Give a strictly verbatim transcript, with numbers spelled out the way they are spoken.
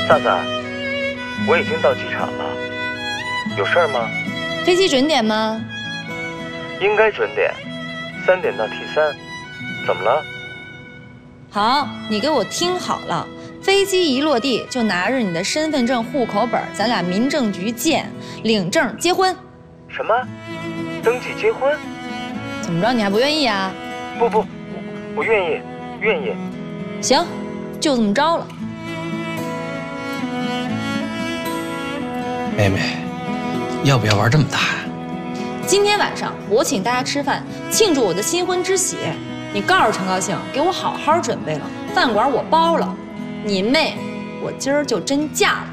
萨萨，我已经到机场了，有事儿吗？ 飞机准点吗？ 应该准点，三点到 T 三。怎么了？ 好，你给我听好了，飞机一落地就拿着你的身份证、户口本，咱俩民政局见，领证结婚。 什么？登记结婚？ 怎么着？你还不愿意啊？ 不不，我我愿意，愿意。 行，就这么着了。 妹妹，要不要玩这么大呀？ 今天晚上我请大家吃饭，庆祝我的新婚之喜。你告诉陈高兴，给我好好准备了，饭馆我包了。你妹，我今儿就真嫁了。